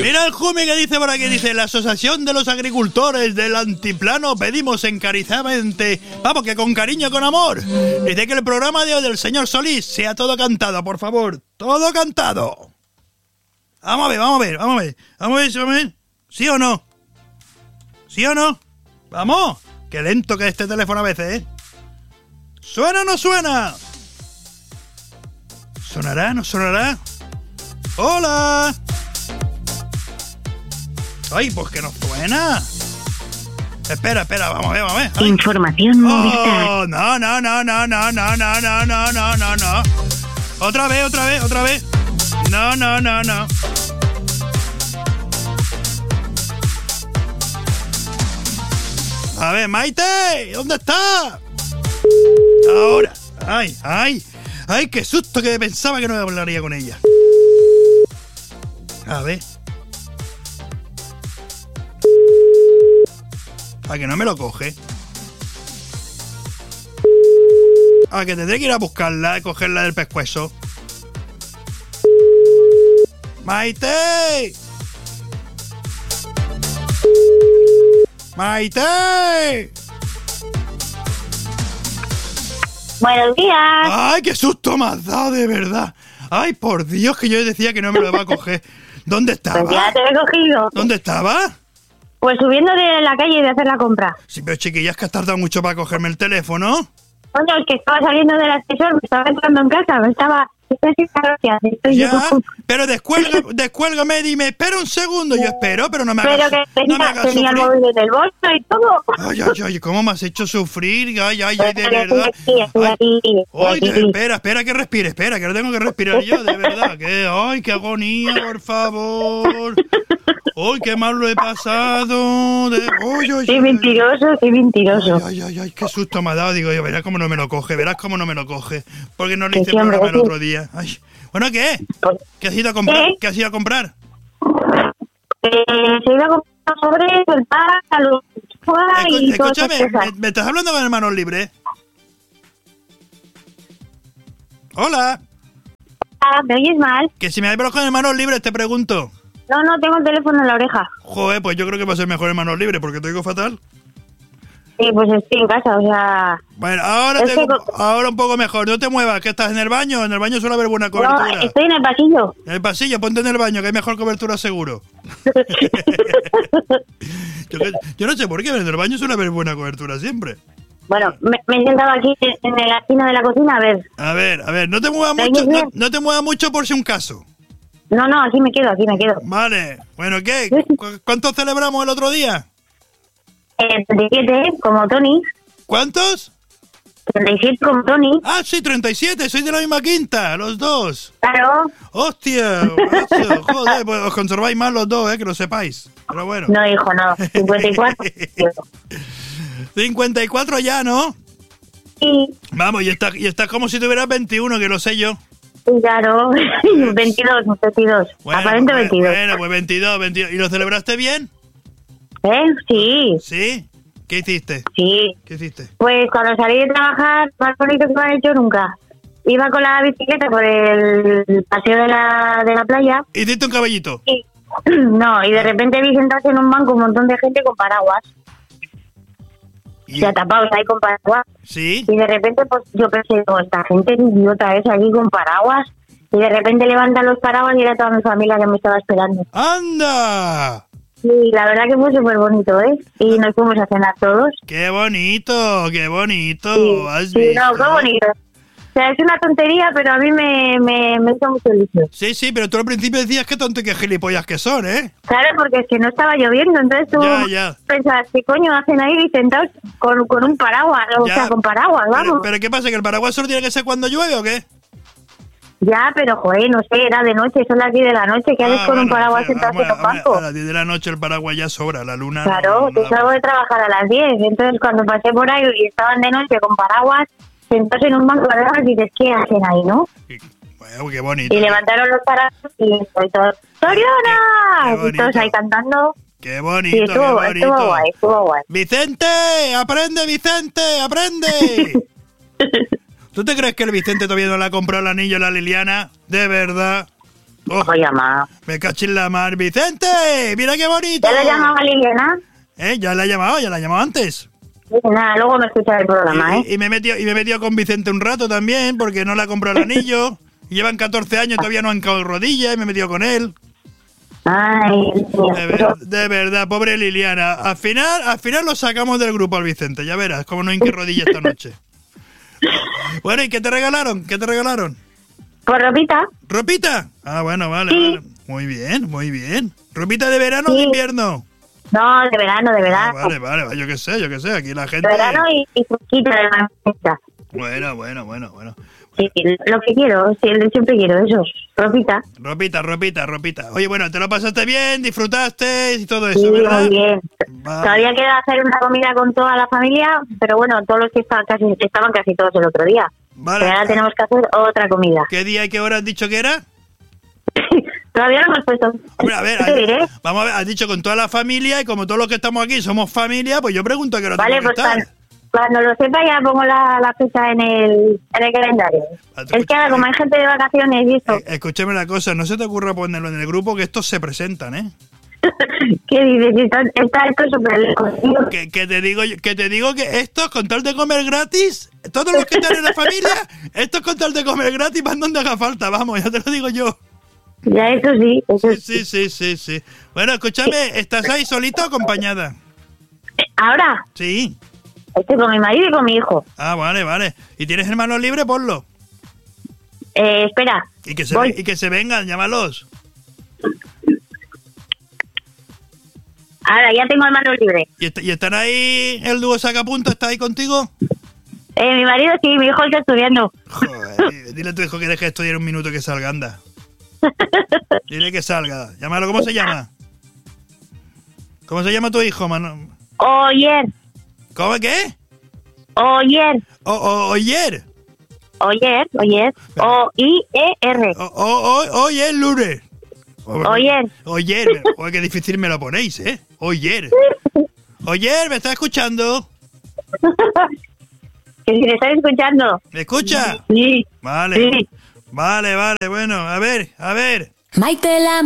Mira el Jumi que dice por aquí, dice: la Asociación de los Agricultores del Antiplano pedimos encarecidamente, vamos, que con cariño, con amor. Dice que el programa de hoy del señor Solís sea todo cantado, por favor. Todo cantado. Vamos a ver. ¿Sí o no? ¿Sí o no? Vamos. Qué lento que es este teléfono a veces, ¿eh? ¿Suena o no suena? ¿Sonará? ¿No sonará? ¡Hola! ¡Ay, pues que no suena! Espera, vamos a ver. ¡Ay! Información Movistar. ¡Oh, no! Otra vez. No. A ver, Maite, ¿dónde está? Ahora. ¡Ay, qué susto, que pensaba que no hablaría con ella! A ver. ¿A que no me lo coge? ¿A que tendré que ir a buscarla, cogerla del pescuezo? ¡Maite! Buenos días. ¡Ay, qué susto me has dado, de verdad! ¡Ay, por Dios, que yo decía que no me lo iba a coger! ¿Dónde estaba? Pues ya te he cogido. ¿Dónde estaba? Pues subiendo de la calle de hacer la compra. Sí, pero chiquillas, que has tardado mucho para cogerme el teléfono. Coño, es que estaba saliendo del ascensor, me estaba entrando en casa, estoy sin carrocia, Ya, pero descuélgame, dime, espera un segundo. Yo espero, pero no me hagas Pero que tenía el sufrir. móvil en el bolso y todo. Ay, ¿cómo me has hecho sufrir? Ay, de verdad. Estoy aquí. Espera, que respire, que no tengo que respirar yo, de verdad. Ay, qué agonía, por favor. Ay, qué mal lo he pasado. Soy mentiroso. Ay, qué susto me ha dado. Digo yo, verás cómo no me lo coge. Porque no le hice programa el otro día. Ay. Bueno, ¿qué? ¿Qué has ido a comprar? Se he ido a comprar sobre el pan, y escúchame, ¿me estás hablando con Manos Libres? Hola. ¿Me oyes mal? Que si me hablas con Manos Libres, te pregunto. No, tengo el teléfono en la oreja. Joder, pues yo creo que va a ser mejor en Manos Libres, porque te oigo fatal. Sí, pues estoy en casa, o sea... Bueno, ahora un poco mejor. No te muevas, que estás en el baño. En el baño suele haber buena cobertura. No, estoy en el pasillo. En el pasillo, ponte en el baño, que hay mejor cobertura seguro. Yo no sé por qué, en el baño suele haber buena cobertura siempre. Bueno, me he sentado aquí en la esquina de la cocina, a ver. A ver, no te muevas mucho por si un caso. No, aquí me quedo. Vale, bueno, ¿qué? ¿Cuántos celebramos el otro día? 37, como Tony. ¿Cuántos? 37 como Tony. Ah, sí, 37, sois de la misma quinta, los dos. Claro. ¡Hostia! Macho, joder, pues os conserváis más los dos, que lo sepáis. Pero bueno. No, hijo, no. 54. 54 ya, ¿no? Sí. Vamos, y estás como si tuvieras 21, que lo sé yo. Claro. 22. Bueno, Aparente 22. Bueno, pues 22. ¿Y lo celebraste bien? Sí. ¿Sí? ¿Qué hiciste? Sí. ¿Qué hiciste? Pues cuando salí de trabajar, más bonito que me han hecho nunca. Iba con la bicicleta por el paseo de la playa. ¿Hiciste un caballito? Y, no, y de repente vi sentarse en un banco un montón de gente con paraguas. Ya tapados ahí con paraguas. Sí. Y de repente, pues yo pensé, esta gente es idiota, es aquí con paraguas. Y de repente levantan los paraguas y era toda mi familia que me estaba esperando. ¡Anda! Sí, la verdad que fue súper bonito, ¿eh? Y nos fuimos a cenar todos. ¡Qué bonito! Sí, ¿Has sí, visto? no, qué bonito. O sea, es una tontería, pero a mí me hizo mucho ilusión. Sí, pero tú al principio decías que tonto y que gilipollas que son, ¿eh? Claro, porque es que no estaba lloviendo, entonces tú pensabas, ¿qué coño hacen ahí sentados con un paraguas? O sea, con paraguas, vamos. ¿Pero qué pasa, que el paraguas solo tiene que ser cuando llueve o qué? Ya, pero joder, no sé, era de noche, son las 10 de la noche, ¿qué haces con un paraguas sentado en un banco? A las 10 de la noche el paraguas ya sobra, la luna... Claro, yo salgo de trabajar a las 10, entonces cuando pasé por ahí y estaban de noche con paraguas, sentados en un banco, y dices, ¿qué hacen ahí, no? Bueno, qué bonito. Y levantaron los paraguas y estoy todos, ¡Soriona! Y todos ahí cantando. ¡Qué bonito, sí, estuvo guay. ¡Vicente! ¡Aprende, Vicente! ¡Aprende! ¿Tú te crees que el Vicente todavía no le ha comprado el anillo a la Liliana? ¿De verdad? Oh, Voy a llamar. me cachis la mar, Vicente. Mira qué bonito. ¿Ya le llamaba a Liliana? Ya la he llamado antes. Nada, luego me escucha el programa, Y me he metido con Vicente un rato también, porque no le ha comprado el anillo. Y llevan 14 años, todavía no han caído rodillas, y me he metido con él. Ay, De verdad, pobre Liliana. Al final lo sacamos del grupo al Vicente, ya verás, cómo no hinque rodillas esta noche. Bueno, ¿y qué te regalaron? ¿Por ropita? ¿Ropita? Ah, bueno, vale, Sí. vale. Muy bien. ¿Ropita de verano o de Sí. invierno? No, de verano, de Ah, verano. vale, yo qué sé, aquí la gente... De verano y fresquita de manzanita. Bueno. Sí, lo que quiero, sí, siempre quiero eso. Ropita. Ropita. Oye, bueno, ¿te lo pasaste bien? ¿Disfrutaste? Y todo eso, Sí, ¿verdad? muy bien. Vale. Todavía queda hacer una comida con toda la familia, pero bueno, todos los que estaban casi todos el otro día. Vale. Pero ahora tenemos que hacer otra comida. ¿Qué día y qué hora has dicho que era? Todavía no hemos puesto. Hombre, a ver, ¿Qué te diré? vamos a ver, has dicho con toda la familia y como todos los que estamos aquí somos familia, pues yo pregunto a qué hora Vale, tengo que pues estar. cuando lo sepa ya pongo la fecha en el calendario. Es que ahora como hay gente de vacaciones y eso, Escúchame una cosa, no se te ocurra ponerlo en el grupo que estos se presentan, ¿eh? ¿qué dices? Está esto súper lejos. Que te digo que estos con tal de comer gratis, todos los que están en la familia, estos con tal de comer gratis van donde haga falta, vamos, ya te lo digo yo. Ya, eso sí. Sí. Bueno, escúchame, ¿estás ahí solita o acompañada? Ahora, Sí. estoy con mi marido y con mi hijo. Ah, vale. ¿Y tienes hermanos libres? Ponlo. Espera. Y que Voy. se vengan, llámalos. Ahora, ya tengo el mano libre. ¿Y están ahí, el dúo Sacapunta está ahí contigo? Mi marido sí, mi hijo está estudiando. Joder, dile a tu hijo que deje de estudiar un minuto y que salga, anda. Dile que salga. Llámalo, ¿cómo se llama? ¿Cómo se llama tu hijo, mano? Oyer. ¿Cómo qué? Oyer. Oyer. Oyer. O-I-E-R. Oyer, lunes. Oyer. Oyer. Oye, qué difícil me lo ponéis, ¿eh? Oyer. Oyer, ¿me estás escuchando? Que si le estás escuchando. ¿Me escucha? Sí. Vale. Sí. Vale, bueno, a ver. Maite la